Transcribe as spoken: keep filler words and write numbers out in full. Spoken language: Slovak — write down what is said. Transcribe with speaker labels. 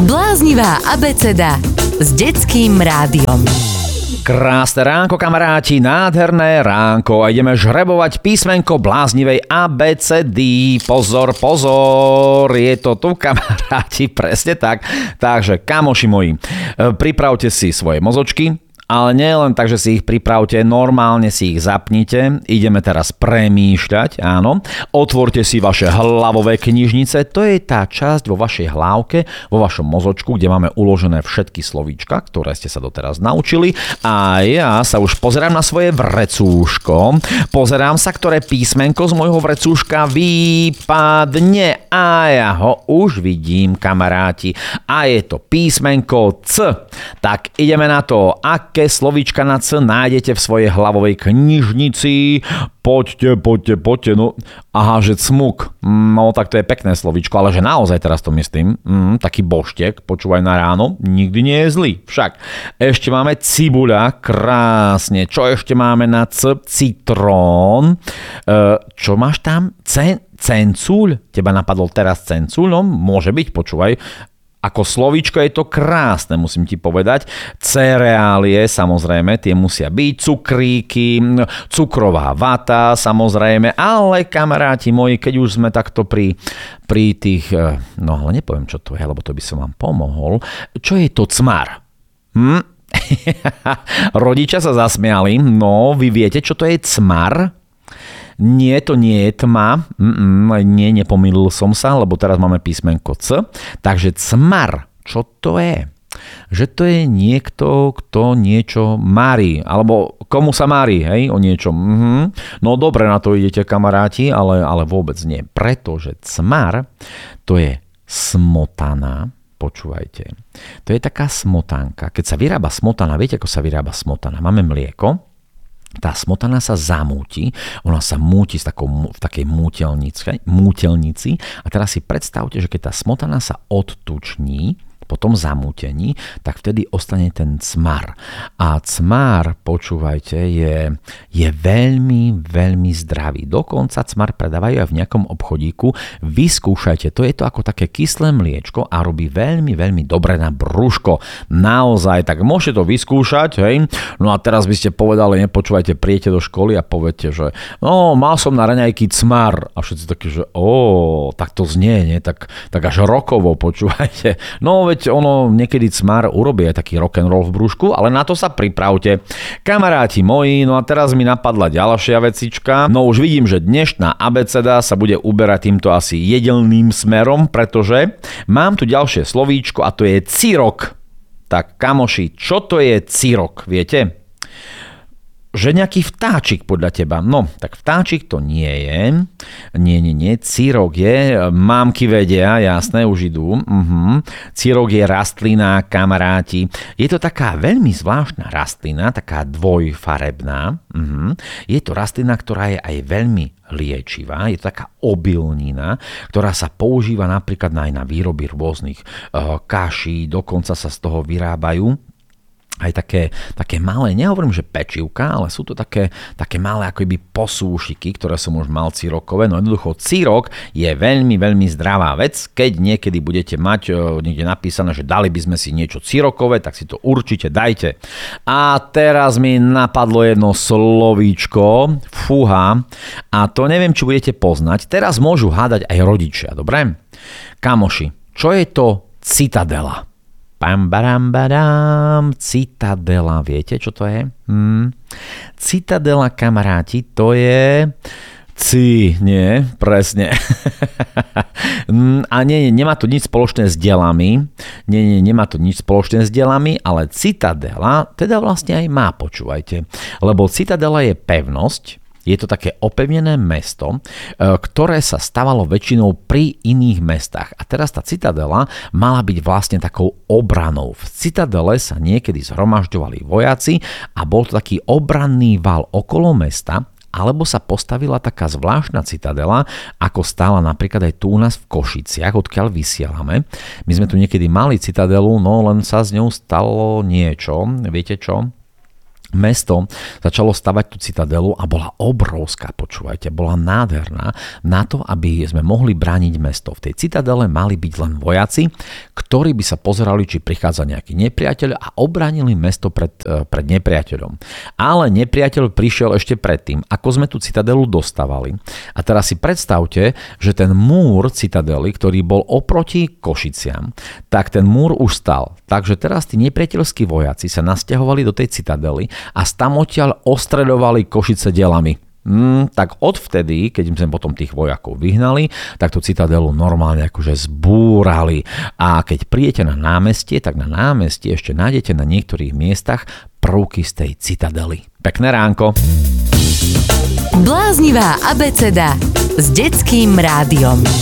Speaker 1: Bláznivá abeceda s detským rádiom.
Speaker 2: Krásne ránko, kamaráti, nádherné ránko a ideme žrebovať písmenko bláznivej abecedy. Pozor, pozor, je to tu, kamaráti, presne tak. Takže, kamoši moji, pripravte si svoje mozočky. Ale nie len tak, že si ich pripravte, normálne si ich zapnite. Ideme teraz premýšľať, áno. Otvorte si vaše hlavové knižnice, to je tá časť vo vašej hlávke, vo vašom mozočku, kde máme uložené všetky slovíčka, ktoré ste sa doteraz naučili. A ja sa už pozerám na svoje vrecúško. Pozerám sa, ktoré písmenko z môjho vrecúška vypadne. A ja ho už vidím, kamaráti. A je to písmenko C. Tak ideme na to. Aké slovíčka na C nájdete v svojej hlavovej knižnici? Poďte, poďte, poďte. No, aha, že cmuk. No, tak to je pekné slovíčko, ale že naozaj teraz to myslím. Mm, taký boštiek, počúvaj na ráno, nikdy nie je zlý. Však ešte máme cibuľa, krásne. Čo ešte máme na C? Citrón. E, čo máš tam? Cen, cencúľ? Teba napadol teraz cencúľ? No, môže byť, počúvaj. Ako slovíčko je to krásne, musím ti povedať. Cereálie, samozrejme, tie musia byť, cukríky, cukrová vata, samozrejme, ale kamaráti moji, keď už sme takto pri, pri tých, no ale nepoviem, čo to je, lebo to by som vám pomohol. Čo je to cmar? Hm? Rodičia sa zasmiali, no vy viete, čo to je cmar? Nie, to nie je tma. Mm-mm, nie, nepomýlil som sa, lebo teraz máme písmenko C. Takže cmar, čo to je? Že to je niekto, kto niečo marí. Alebo komu sa marí, hej, o niečom. Mhm. No dobre, na to idete, kamaráti, ale, ale vôbec nie. Pretože cmar, to je smotana. Počúvajte. To je taká smotanka. Keď sa vyrába smotana, viete, ako sa vyrába smotana? Máme mlieko. Tá smotana sa zamúti, ona sa múti v, takou, v takej mútelnici, mútelnici a teraz si predstavte, že keď tá smotana sa odtuční, po tom zamútení, tak vtedy ostane ten cmar. A cmar, počúvajte, je, je veľmi, veľmi zdravý. Dokonca cmar predávajú aj v nejakom obchodíku. Vyskúšajte, to je to ako také kyslé mliečko a robí veľmi, veľmi dobre na brúško. Naozaj, tak môžete to vyskúšať, hej. No a teraz by ste povedali, nepočúvajte, príjete do školy a poviete, že no, mal som na raňajky cmar. A všetci takí, že ó, tak to znie, nie? Tak, tak až rokovo, počúvajte. No, veď ono niekedy cmar urobí aj taký rock'n'roll v brúšku, ale na to sa pripravte. Kamaráti moji, no a teraz mi napadla ďalšia vecička. No už vidím, že dnešná abeceda sa bude uberať týmto asi jedelným smerom, pretože mám tu ďalšie slovíčko a to je cirok. Tak kamoši, čo to je cirok, viete? Že nejaký vtáčik podľa teba. No, tak vtáčik to nie je. Nie, nie, nie. Cirok je. Mámky vedia, jasné, už idú. Uh-huh. Cirok je rastlina, kamaráti. Je to taká veľmi zvláštna rastlina, taká dvojfarebná. Uh-huh. Je to rastlina, ktorá je aj veľmi liečivá. Je to taká obilnina, ktorá sa používa napríklad aj na výroby rôznych uh, kaší. Dokonca sa z toho vyrábajú aj také, také malé, nehovorím, že pečivka, ale sú to také, také malé ako iby posúšiky, ktoré som už mal cirokové. No jednoducho cirok je veľmi, veľmi zdravá vec. Keď niekedy budete mať niekde napísané, že dali by sme si niečo cirokové, tak si to určite dajte. A teraz mi napadlo jedno slovíčko, fúha, a to neviem, či budete poznať. Teraz môžu hádať aj rodičia, dobre? Kamoši, čo je to citadela? Pam, baram, badám, citadela, viete, čo to je? Hmm. Citadela, kamaráti, to je... Ci, nie, presne. A nie, nie, nemá to nič spoločné s delami. Nie, nie, nemá to nič spoločné s delami, ale citadela teda vlastne aj má, počúvajte. Lebo citadela je pevnosť. Je to také opevnené mesto, ktoré sa stavalo väčšinou pri iných mestách. A teraz tá citadela mala byť vlastne takou obranou. V citadele sa niekedy zhromažďovali vojaci a bol to taký obranný val okolo mesta, alebo sa postavila taká zvláštna citadela, ako stála napríklad aj tu u nás v Košiciach, odkiaľ vysielame. My sme tu niekedy mali citadelu, no len sa s ňou stalo niečo. Viete čo? mesto začalo stavať tú citadelu a bola obrovská, počúvajte, bola nádherná na to, aby sme mohli brániť mesto. V tej citadele mali byť len vojaci, ktorí by sa pozerali, či prichádza nejaký nepriateľ a obránili mesto pred, pred nepriateľom. Ale nepriateľ prišiel ešte predtým, ako sme tú citadelu dostávali. A teraz si predstavte, že ten múr citadely, ktorý bol oproti Košiciam, tak ten múr už stal. Takže teraz tí nepriateľskí vojaci sa nasťahovali do tej citadely a stamotiaľ ostreľovali Košice delami. Mm, tak odvtedy, keď sme potom tých vojakov vyhnali, tak tú citadelu normálne akože zbúrali. A keď prídete na námestie, tak na námestie ešte nájdete na niektorých miestach prvky z tej citadely. Pekné ránko.
Speaker 1: Bláznivá abeceda s Detským rádiom.